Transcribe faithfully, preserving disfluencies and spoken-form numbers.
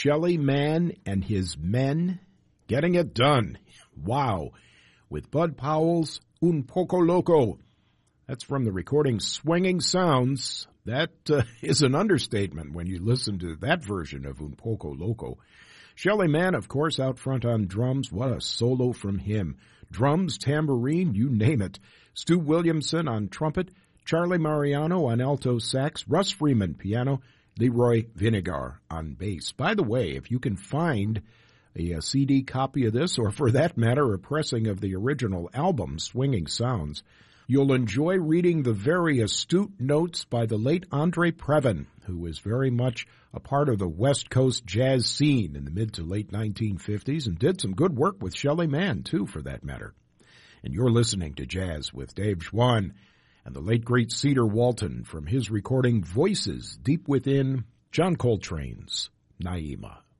Shelly Manne and His Men getting it done. Wow. With Bud Powell's Un Poco Loco. That's from the recording Swinging Sounds. That uh, is an understatement when you listen to that version of Un Poco Loco. Shelly Manne, of course, out front on drums. What a solo from him. Drums, tambourine, you name it. Stu Williamson on trumpet. Charlie Mariano on alto sax. Russ Freeman, piano. Leroy Vinegar on bass. By the way, if you can find a, a C D copy of this, or for that matter, a pressing of the original album, Swinging Sounds, you'll enjoy reading the very astute notes by the late Andre Previn, who was very much a part of the West Coast jazz scene in the mid to late nineteen fifties and did some good work with Shelly Manne, too, for that matter. And you're listening to Jazz with Dave Schwann and the late, great Cedar Walton from his recording Voices Deep Within, John Coltrane's Naima.